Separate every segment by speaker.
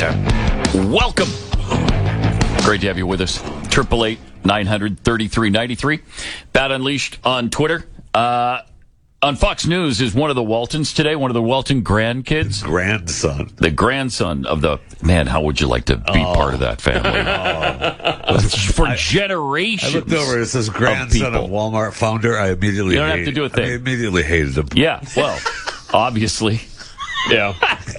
Speaker 1: Welcome. Great to have you with us. 888-900-3393. Bat Unleashed on Twitter. On Fox News is one of the Waltons today, one of the Walton grandkids.
Speaker 2: The
Speaker 1: grandson of the... Man, how would you like to be part of that family? For generations.
Speaker 2: I looked over, it says grandson of Walmart founder. I immediately
Speaker 1: You don't have to do a thing.
Speaker 2: I immediately hated him.
Speaker 1: Yeah, well, obviously.
Speaker 3: Yeah.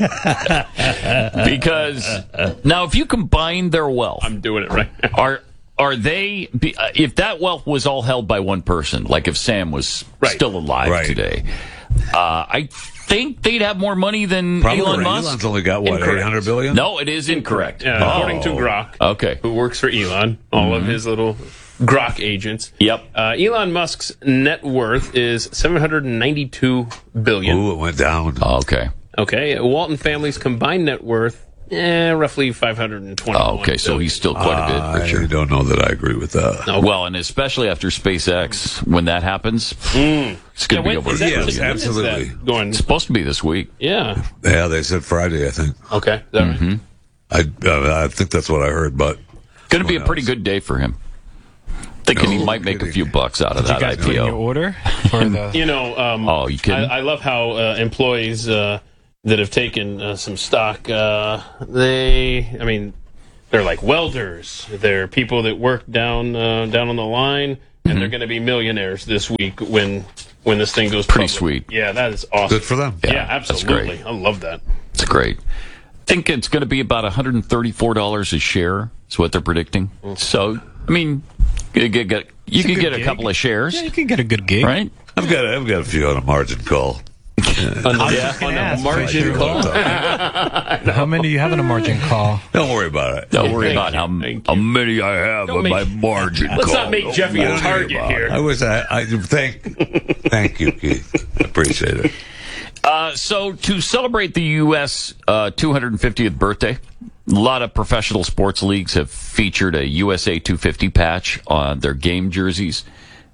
Speaker 1: Because now if you combine their wealth...
Speaker 3: I'm doing it right now.
Speaker 1: Are they, if that wealth was all held by one person, like if Sam was still alive today, I think they'd have more money than Elon Musk.
Speaker 2: Elon's only got, what,
Speaker 3: Incorrect.
Speaker 2: 800 billion?
Speaker 1: No, it is incorrect.
Speaker 3: According to Grok, who works for Elon, all of his little Grok agents.
Speaker 1: Yep.
Speaker 3: Elon Musk's net worth is $792 billion.
Speaker 2: Ooh, it went down.
Speaker 1: Okay.
Speaker 3: Okay. Walton family's combined net worth, roughly $520.
Speaker 1: Okay, so he's still quite a bit richer.
Speaker 2: I don't know that I agree with that.
Speaker 3: Okay.
Speaker 1: Well, and especially after SpaceX, when that happens, it's going to be over.
Speaker 2: Yes, absolutely.
Speaker 1: It's supposed to be this week.
Speaker 3: Yeah.
Speaker 2: Yeah, they said Friday, I think.
Speaker 3: Okay. Is that right?
Speaker 2: I think that's what I heard, but...
Speaker 1: Going to be a pretty good day for him. Thinking he might make a few bucks out of that
Speaker 4: IPO. Did you guys put in your order? For the...
Speaker 1: You kidding?
Speaker 3: I love how employees... that have taken some stock, they're like welders. They're people that work down on the line, and they're going to be millionaires this week when this thing goes
Speaker 1: pretty
Speaker 3: public.
Speaker 1: sweet.
Speaker 3: Yeah, that is awesome.
Speaker 2: Good for them.
Speaker 3: Yeah, absolutely.
Speaker 1: That's great.
Speaker 3: I love that.
Speaker 1: It's great. I think it's going to be about $134 a share is what they're predicting. So, you could get a couple of shares.
Speaker 4: Yeah, you can get a good gig.
Speaker 1: Right?
Speaker 2: I've got a few on a margin call.
Speaker 3: On a margin call.
Speaker 4: How many do you have in a margin call?
Speaker 2: Don't worry about it.
Speaker 1: Don't worry about how many I have on my margin call.
Speaker 3: Let's not make Jeffy a target here.
Speaker 2: I wish I thank you, Keith. I appreciate it.
Speaker 1: So to celebrate the U.S. 250th birthday, a lot of professional sports leagues have featured a USA 250 patch on their game jerseys.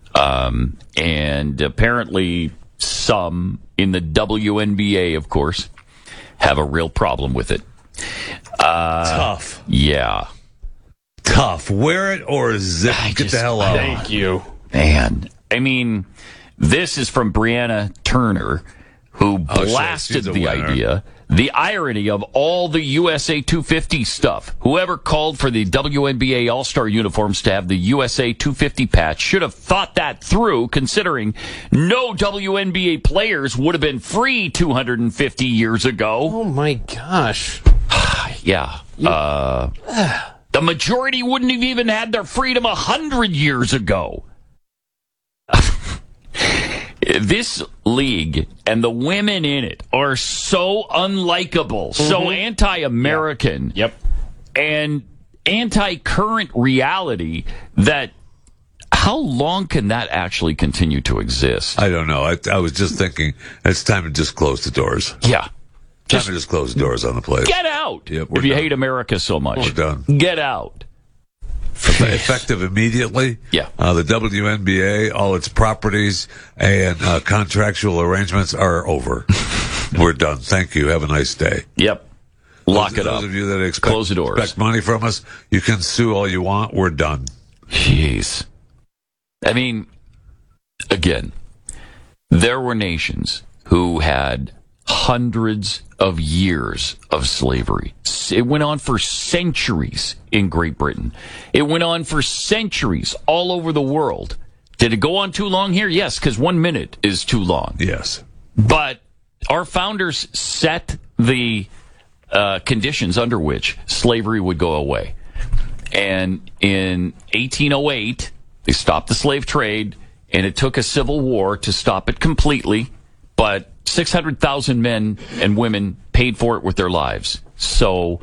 Speaker 1: And apparently some in the WNBA, of course, have a real problem with it.
Speaker 2: Tough.
Speaker 1: Yeah.
Speaker 2: Tough. Wear it or zip. Get the hell out.
Speaker 3: Thank you.
Speaker 1: Man. This is from Brianna Turner, who blasted the idea. The irony of all the USA 250 stuff. Whoever called for the WNBA All-Star uniforms to have the USA 250 patch should have thought that through, considering no WNBA players would have been free 250 years ago.
Speaker 3: Oh, my gosh.
Speaker 1: Yeah. The majority wouldn't have even had their freedom 100 years ago. This league and the women in it are so unlikable, so anti-American, and anti-current reality that how long can that actually continue to exist?
Speaker 2: I don't know. I was just thinking it's time to just close the doors.
Speaker 1: Yeah.
Speaker 2: Time to just close the doors on the place.
Speaker 1: Get out.
Speaker 2: Yep,
Speaker 1: if you hate America so much.
Speaker 2: We're done.
Speaker 1: Get out.
Speaker 2: Effective immediately.
Speaker 1: Yeah.
Speaker 2: The WNBA, all its properties and contractual arrangements are over. We're done. Thank you. Have a nice day.
Speaker 1: Yep. Lock it up.
Speaker 2: Those of you that
Speaker 1: close the doors.
Speaker 2: Expect money from us, you can sue all you want. We're done.
Speaker 1: Jeez. Again, there were nations who had hundreds of years of slavery. It went on for centuries in Great Britain. It went on for centuries all over the world. Did it go on too long here? Yes, because 1 minute is too long.
Speaker 2: Yes.
Speaker 1: But our founders set the conditions under which slavery would go away. And in 1808, they stopped the slave trade, and it took a civil war to stop it completely. But 600,000 men and women paid for it with their lives. So,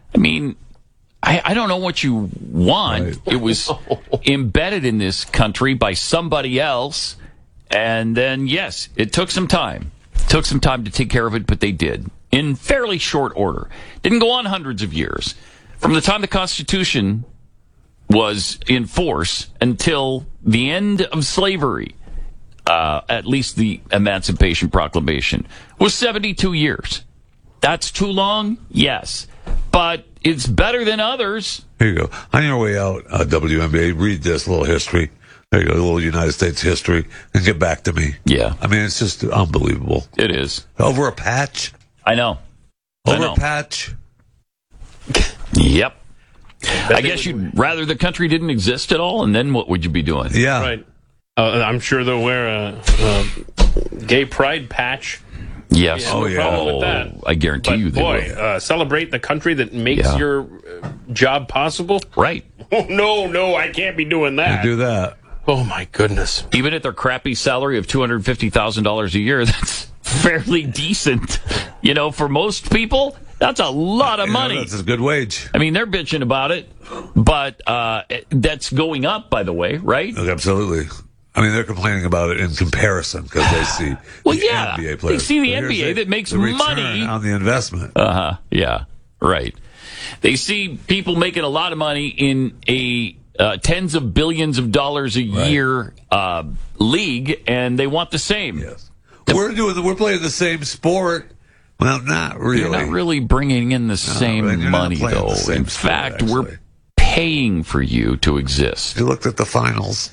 Speaker 1: I don't know what you want. Right. It was embedded in this country by somebody else. And then, yes, it took some time. It took some time to take care of it, but they did. In fairly short order. Didn't go on hundreds of years. From the time the Constitution was in force until the end of slavery, at least the Emancipation Proclamation, was 72 years. That's too long? Yes. but it's better than others.
Speaker 2: Here you go. On your way out, WNBA, read this little history. There you go, a little United States history, and get back to me.
Speaker 1: Yeah.
Speaker 2: I mean, it's just unbelievable.
Speaker 1: It is.
Speaker 2: Over a patch?
Speaker 1: I know.
Speaker 2: Over a patch?
Speaker 1: Yep. I guess you'd rather the country didn't exist at all, and then what would you be doing?
Speaker 2: Yeah.
Speaker 3: Right. I'm sure they'll wear a gay pride patch.
Speaker 1: Yes.
Speaker 3: No problem with that.
Speaker 1: I guarantee you they will.
Speaker 3: Celebrate the country that makes your job possible?
Speaker 1: Right.
Speaker 3: Oh, no, I can't be doing that.
Speaker 2: You do that.
Speaker 3: Oh, my goodness.
Speaker 1: Even at their crappy salary of $250,000 a year, that's fairly decent. You know, for most people, that's a lot of money.
Speaker 2: That's a good wage.
Speaker 1: I mean, they're bitching about it, but that's going up, by the way, right?
Speaker 2: Absolutely. I mean, they're complaining about it in comparison because they see NBA players.
Speaker 1: They see the
Speaker 2: But here's
Speaker 1: NBA that makes
Speaker 2: the return
Speaker 1: money
Speaker 2: on the investment.
Speaker 1: Yeah, right. They see people making a lot of money in a tens of billions of dollars a year league, and they want the same.
Speaker 2: Yes. We're playing the same sport. Well, not really.
Speaker 1: You're not really bringing in the same money, though. In fact, we're paying for you to exist.
Speaker 2: You looked at the finals.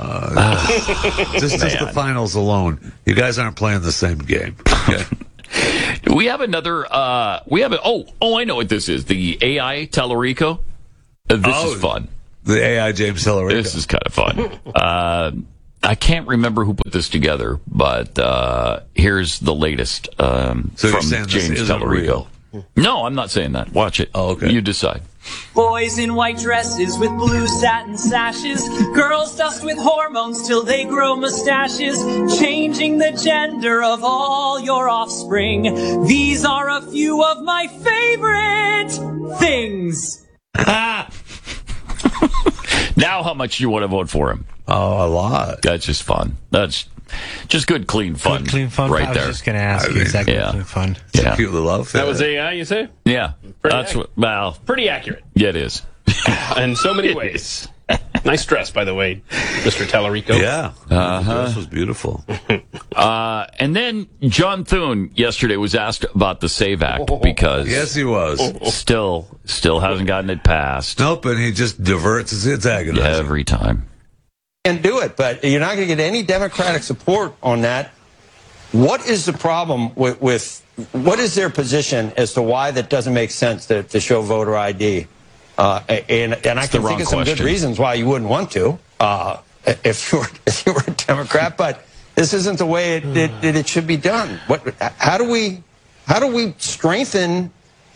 Speaker 2: Just the finals alone. You guys aren't playing the same game. Okay?
Speaker 1: We have another. I know what this is. The AI Tellerico. This is fun.
Speaker 2: The AI James Tellerico.
Speaker 1: This is kind of fun. I can't remember who put this together, but here's the latest from James Tellerico. No, I'm not saying that. Watch it.
Speaker 2: Oh, okay.
Speaker 1: You decide.
Speaker 5: Boys in white dresses with blue satin sashes, girls dust with hormones till they grow mustaches, changing the gender of all your offspring. These are a few of my favorite things.
Speaker 1: Now how much do you want to vote for him?
Speaker 2: Oh, a lot.
Speaker 1: That's just fun. That's just good, clean fun.
Speaker 4: Good, clean fun.
Speaker 1: Right
Speaker 4: I
Speaker 1: there.
Speaker 4: was just going to ask you, is that good, clean fun?
Speaker 1: Yeah.
Speaker 2: Cute love.
Speaker 3: That was AI, you say?
Speaker 1: Yeah.
Speaker 3: Pretty pretty accurate.
Speaker 1: Yeah, it is.
Speaker 3: In so many ways. Nice dress, by the way, Mr. Tellerico.
Speaker 2: Yeah. The dress was beautiful.
Speaker 1: And then John Thune yesterday was asked about the SAVE Act because
Speaker 2: Yes, he was.
Speaker 1: still hasn't gotten it passed.
Speaker 2: Nope, and he just diverts. It's agonizing.
Speaker 1: Every time.
Speaker 6: And do it, but you're not going to get any Democratic support on that. What is the problem with what is their position as to why that doesn't make sense to show voter ID? And I can think of some good reasons why you wouldn't want to if you were a Democrat, but this isn't the way it should be done. How do we strengthen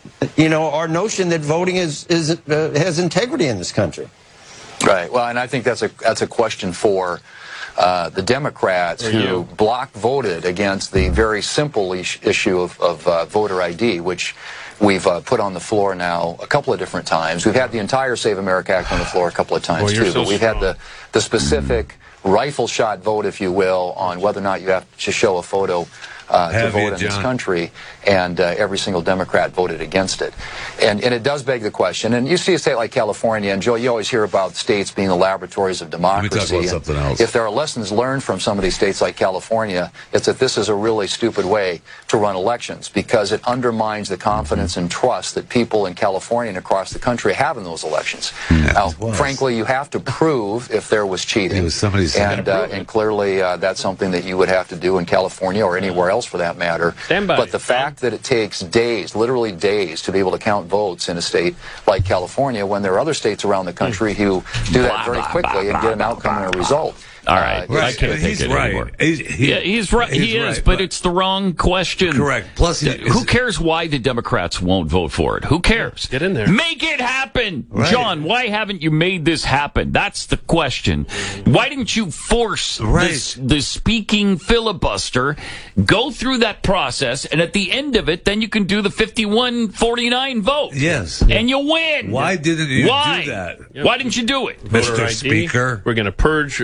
Speaker 6: our notion that voting has integrity in this country?
Speaker 7: Right. Well, and I think that's a question for the Democrats who block voted against the very simple issue of voter ID, which we've put on the floor now a couple of different times. We've had the entire Save America Act on the floor a couple of times, too. But we've had the specific rifle shot vote, if you will, on whether or not you have to show a photo to vote in this country, and every single Democrat voted against it. And it does beg the question, and you see a state like California, and Joe, you always hear about states being the laboratories of democracy.
Speaker 2: Let me talk about something else.
Speaker 7: If there are lessons learned from some of these states like California, it's that this is a really stupid way to run elections because it undermines the confidence and trust that people in California and across the country have in those elections. Now, frankly, you have to prove if there was cheating.
Speaker 2: It was somebody's
Speaker 7: and clearly that's something that you would have to do in California or anywhere else for that matter. But the fact that it takes days, literally days, to be able to count votes in a state like California when there are other states around the country who do that very quickly and get an outcome and a result.
Speaker 1: All right. I can't take it anymore. He's right. He is, but it's the wrong question.
Speaker 2: Correct. Plus,
Speaker 1: who cares why the Democrats won't vote for it? Who cares?
Speaker 3: Get in there.
Speaker 1: Make it happen.
Speaker 2: Right.
Speaker 1: John, why haven't you made this happen? That's the question. Why didn't you force the speaking filibuster, go through that process, and at the end of it, then you can do the 51-49 vote.
Speaker 2: Yes.
Speaker 1: And you win.
Speaker 2: Why didn't you do that?
Speaker 1: Why didn't you do it?
Speaker 2: Mr. Speaker.
Speaker 3: We're going to purge voter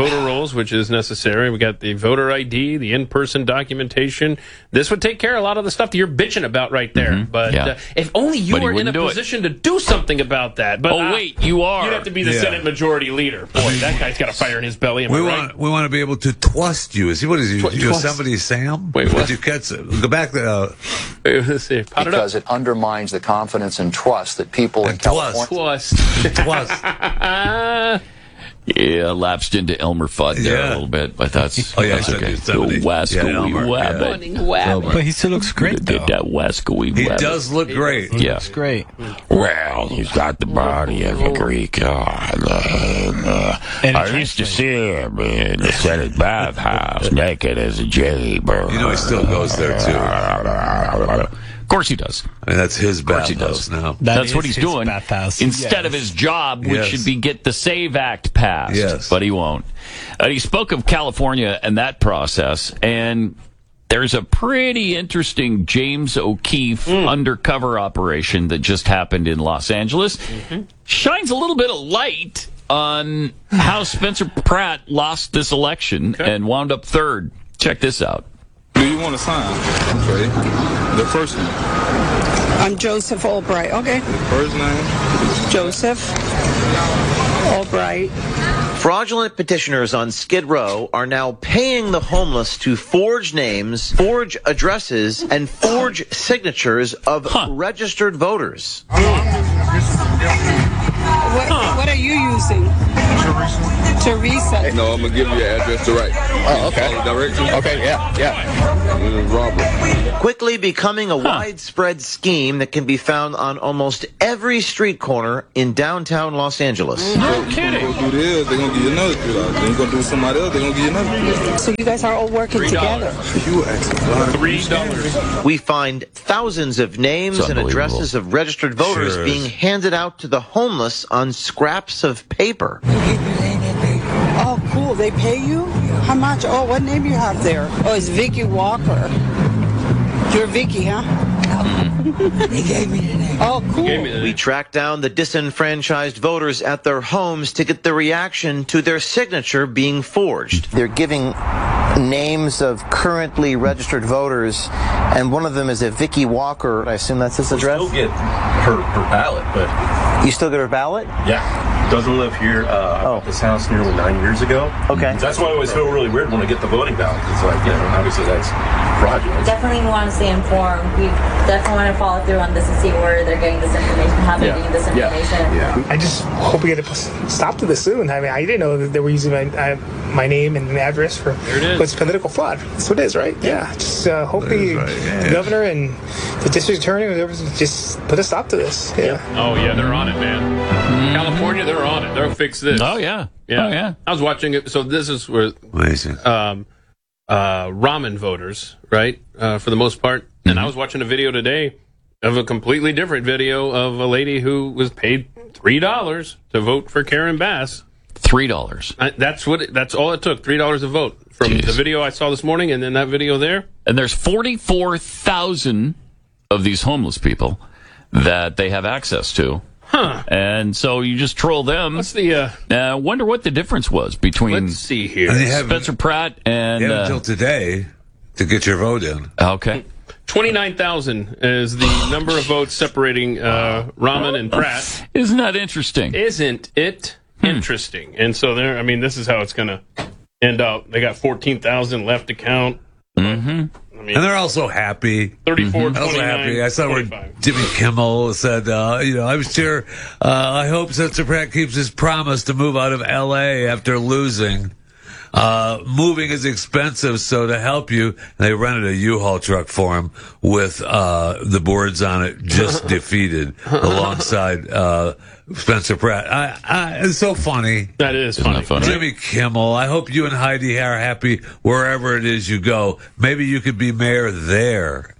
Speaker 3: voter rolls, which is necessary. We got the voter ID, the in-person documentation. This would take care of a lot of the stuff that you're bitching about right there. But if only you were in a position to do something about that. But
Speaker 1: wait, you are.
Speaker 3: You'd have to be the Senate Majority Leader. Boy, that guy's got a fire in his belly.
Speaker 2: We want to be able to trust you. What is he? Yosemite Sam?
Speaker 3: Wait, what?
Speaker 2: Did you catch it? Go back to.
Speaker 3: Let's see.
Speaker 7: Because it undermines the confidence and trust that people in California.
Speaker 1: Yeah, lapsed into Elmer Fudd there a little bit, but that's okay. The
Speaker 4: But he still looks great, though.
Speaker 1: That Wascoey
Speaker 2: He does look great.
Speaker 4: He looks great.
Speaker 8: Well, he's got the body of a Greek god. I used to see him in the Senate bathhouse, naked as a jaybird.
Speaker 2: You know he still goes there, too.
Speaker 1: Of course he does.
Speaker 2: I mean, that's his bathhouse now.
Speaker 1: That's what he's doing. Instead of his job, which should be get the SAVE Act passed.
Speaker 2: Yes.
Speaker 1: But he won't. He spoke of California and that process, and there's a pretty interesting James O'Keefe undercover operation that just happened in Los Angeles. Shines a little bit of light on how Spencer Pratt lost this election and wound up third. Check this out.
Speaker 9: Do you want to sign? Okay. The first name.
Speaker 10: I'm Joseph Albright. Okay.
Speaker 9: First name.
Speaker 10: Joseph Albright.
Speaker 11: Fraudulent petitioners on Skid Row are now paying the homeless to forge names, forge addresses, and forge signatures of registered voters.
Speaker 10: What are you using? Teresa.
Speaker 9: No, I'm going to give you your address to write.
Speaker 11: Oh, okay.
Speaker 9: Directions?
Speaker 11: Okay, yeah.
Speaker 9: Robert.
Speaker 11: Quickly becoming a widespread scheme that can be found on almost every street corner in downtown Los Angeles.
Speaker 3: No kidding.
Speaker 9: They're going to do this, they're going to give you another $3. Then you're going to do somebody else, they're going to give you another $3.
Speaker 10: So you guys are all working together.
Speaker 3: $3.
Speaker 11: We find thousands of names and addresses of registered voters being handed out to the homeless on scraps of paper.
Speaker 10: Oh, cool. They pay you? How much? Oh, what name you have there? Oh, it's Vicky Walker. You're Vicky, huh?
Speaker 12: They gave me the name.
Speaker 10: Oh, cool.
Speaker 11: We tracked down the disenfranchised voters at their homes to get the reaction to their signature being forged. They're giving names of currently registered voters, and one of them is a Vicky Walker. I assume that's his address?
Speaker 13: Still get her ballot, but...
Speaker 11: You still get her ballot?
Speaker 13: Yeah. Doesn't live here. I bought this house nearly 9 years ago.
Speaker 11: Okay.
Speaker 13: That's why I always feel really weird when I get the voting ballot. It's like, obviously that's fraudulent.
Speaker 14: Definitely want to stay informed. We definitely want to follow through on this and see where they're getting this information, how they're getting this information.
Speaker 15: Yeah. I just hope we get a stop to this soon. I mean, I didn't know that they were using my name and address for what's political fraud. That's what it is, right? Yeah. Just hope the governor and the district attorney or whatever just put a stop to this. Yeah.
Speaker 3: Oh, yeah, they're on it, man. California, they're on it. They'll fix this.
Speaker 1: Oh, yeah.
Speaker 3: I was watching it. So this is where ramen voters, right, for the most part. And I was watching a video today of a completely different video of a lady who was paid $3 to vote for Karen Bass.
Speaker 1: $3.
Speaker 3: That's all it took. $3 a vote from the video I saw this morning, and then that video there.
Speaker 1: And there's 44,000 of these homeless people that they have access to. And so you just troll them.
Speaker 3: What's the
Speaker 1: wonder what the difference was between
Speaker 3: let's see here.
Speaker 1: Spencer Pratt and
Speaker 2: until today to get your vote in.
Speaker 1: Okay.
Speaker 3: 29,000 is the number of votes separating Rahman and Pratt.
Speaker 1: Isn't that interesting?
Speaker 3: Isn't it interesting? And so there, I mean, this is how it's going to end up. They got 14,000 left to count.
Speaker 2: I mean, and they're also happy.
Speaker 3: 34, 29,
Speaker 2: also happy. I saw
Speaker 3: 45.
Speaker 2: where Jimmy Kimmel said, I'm sure, I hope Spencer Pratt keeps his promise to move out of L.A. after losing. Moving is expensive, so to help you, they rented a U-Haul truck for him with the boards on it, just defeated, alongside Spencer Pratt. It's so funny.
Speaker 3: That is funny.
Speaker 2: Jimmy Kimmel, I hope you and Heidi are happy wherever it is you go. Maybe you could be mayor there.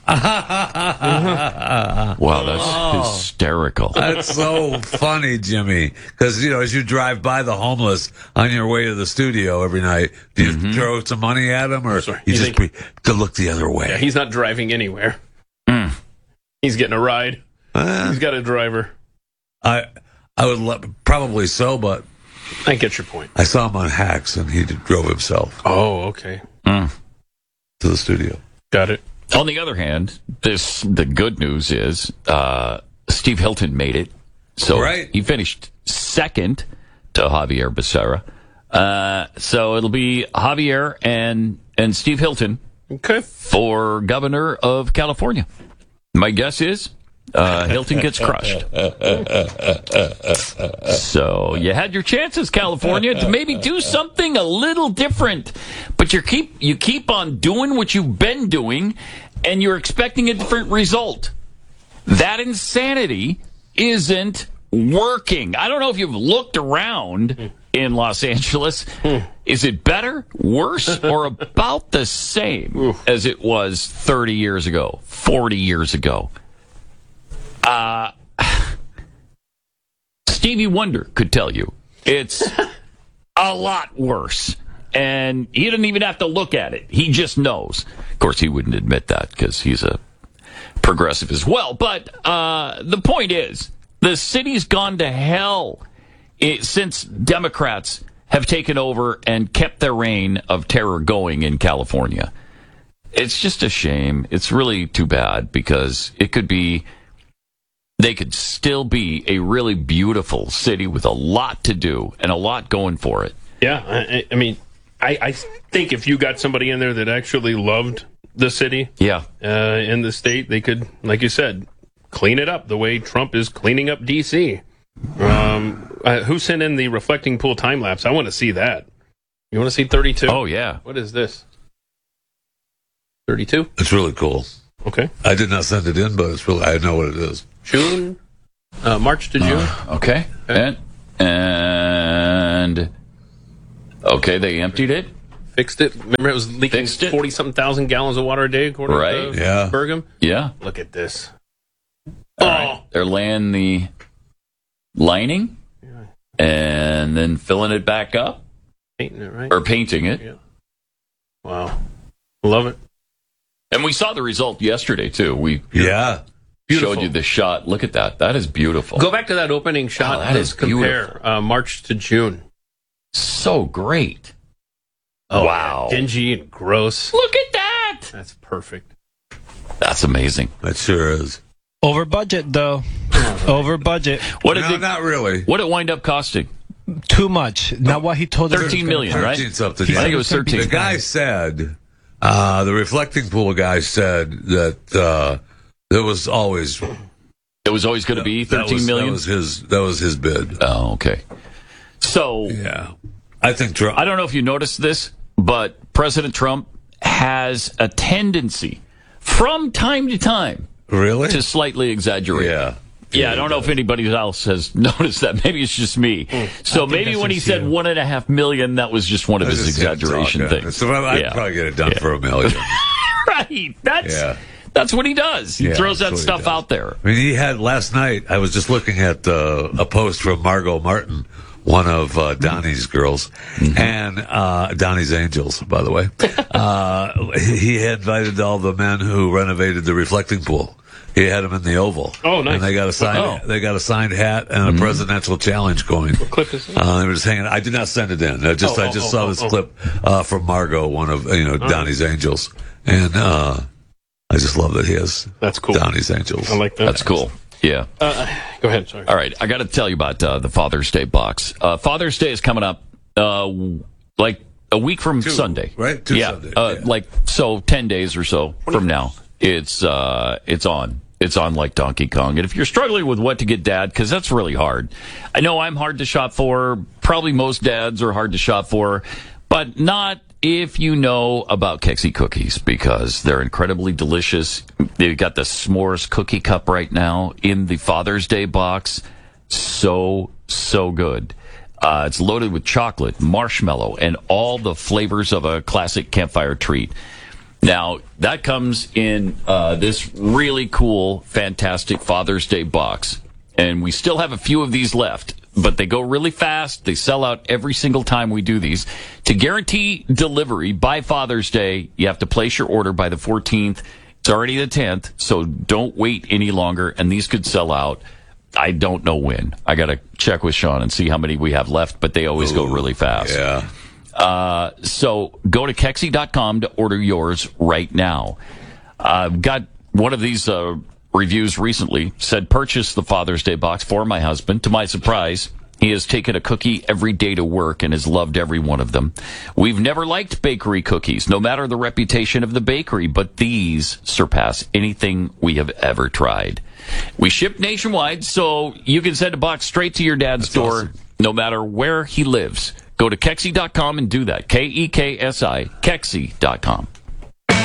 Speaker 1: Wow, that's hysterical.
Speaker 2: That's so funny, Jimmy. Because, as you drive by the homeless on your way to the studio every night, do you throw some money at them, or you just to look the other way?
Speaker 3: Yeah, he's not driving anywhere. He's getting a ride. He's got a driver.
Speaker 2: I would probably so, but
Speaker 3: I get your point.
Speaker 2: I saw him on Hacks, and he drove himself.
Speaker 3: Oh, okay.
Speaker 2: To the studio.
Speaker 3: Got it.
Speaker 1: On the other hand, the good news is Steve Hilton made it. So he finished second to Javier Becerra. So it'll be Javier and Steve Hilton for governor of California. My guess is Hilton gets crushed. So you had your chances, California, to maybe do something a little different, but you keep on doing what you've been doing, and you're expecting a different result. That insanity isn't working. I don't know if you've looked around in Los Angeles. Is it better, worse, or about the same as it was 30 years ago, 40 years ago? Stevie Wonder could tell you it's a lot worse. And he didn't even have to look at it. He just knows. Of course, he wouldn't admit that because he's a progressive as well. But the point is, the city's gone to hell since Democrats have taken over and kept their reign of terror going in California. It's just a shame. It's really too bad because they could still be a really beautiful city with a lot to do and a lot going for it.
Speaker 3: Yeah, I mean, I think if you got somebody in there that actually loved the city, in the state, they could, like you said, clean it up the way Trump is cleaning up D.C. Who sent in the reflecting pool time lapse? I want to see that. You want to see 32?
Speaker 1: Oh yeah.
Speaker 3: What is this? 32?
Speaker 2: It's really cool.
Speaker 3: Okay.
Speaker 2: I did not send it in, but it's really, I know what it is.
Speaker 3: June, March to June.
Speaker 1: Okay. And okay, they emptied it.
Speaker 3: Fixed it. Remember, it was leaking 40-something thousand gallons of water a day, according to Bergam?
Speaker 1: Yeah.
Speaker 3: Look at this.
Speaker 1: All right. They're laying the lining and then filling it back up.
Speaker 3: Painting it, right?
Speaker 1: Or painting it.
Speaker 3: Yeah. Wow. Love it.
Speaker 1: And we saw the result yesterday, too. We
Speaker 2: Beautiful.
Speaker 1: showed you the shot. Look at that. That is beautiful.
Speaker 3: Go back to that opening shot.
Speaker 1: That is
Speaker 3: compare March to June.
Speaker 1: So great.
Speaker 3: Oh,
Speaker 1: wow.
Speaker 3: Dingy and gross.
Speaker 1: Look at that.
Speaker 3: That's perfect.
Speaker 1: That's amazing.
Speaker 2: That sure is.
Speaker 4: Over budget, though. Over budget.
Speaker 2: Not really.
Speaker 1: What did it wind up costing?
Speaker 4: Too much. Not what he told us.
Speaker 1: 13 million, right?
Speaker 2: 13 something.
Speaker 1: I think it was 13.
Speaker 2: The guy said, the reflecting pool guy said that it was always
Speaker 1: going to be 13 million.
Speaker 2: That was his bid.
Speaker 1: Oh, okay. So
Speaker 2: yeah, I think Trump.
Speaker 1: I don't know if you noticed this, but President Trump has a tendency from time to time to slightly exaggerate. Yeah, I don't know if anybody else has noticed that. Maybe it's just me. So maybe when he said $1.5 million, that was just one of his exaggeration things.
Speaker 2: So I'd probably get it done for $1 million.
Speaker 1: Right. That's what he does. He throws that stuff out there.
Speaker 2: I mean, he had last night, I was just looking at a post from Margot Martin, one of Donnie's girls, and Donnie's Angels, by the way. He had invited all the men who renovated the reflecting pool. He had them in the Oval.
Speaker 3: Oh, nice.
Speaker 2: And they got a signed, they got a signed hat and a presidential challenge going.
Speaker 3: What clip is it?
Speaker 2: They were just hanging. I did not send it in. I just saw this clip from Margot, one of Donnie's Angels, and I just love that he has.
Speaker 3: That's cool.
Speaker 2: Donnie's Angels.
Speaker 3: I like that.
Speaker 1: That's cool. Yeah.
Speaker 3: Go ahead. Sorry.
Speaker 1: All right. I got to tell you about the Father's Day box. Father's Day is coming up like a week from Sunday.
Speaker 2: Right?
Speaker 1: Sunday. Like 10 days or so from now. It's on. It's on like Donkey Kong. And if you're struggling with what to get dad, because that's really hard. I know I'm hard to shop for. Probably most dads are hard to shop for. But not if you know about Kexi cookies, because they're incredibly delicious. They've got the s'mores cookie cup right now in the Father's Day box. So good. It's loaded with chocolate, marshmallow, and all the flavors of a classic campfire treat. Now, that comes in this really cool, fantastic Father's Day box. And we still have a few of these left, but they go really fast. They sell out every single time we do these. To guarantee delivery by Father's Day, you have to place your order by the 14th. It's already the 10th, so don't wait any longer, and these could sell out I don't know when. I got to check with Sean and see how many we have left, but they always go really fast.
Speaker 2: Yeah.
Speaker 1: So go to Kexi.com to order yours right now. Got one of these reviews recently said, purchase the Father's Day box for my husband. To my surprise, he has taken a cookie every day to work and has loved every one of them. We've never liked bakery cookies, no matter the reputation of the bakery, but these surpass anything we have ever tried. We ship nationwide, so you can send a box straight to your dad's door, awesome, no matter where he lives. Go to Kexi.com and do that. Kexi, Kexi.com.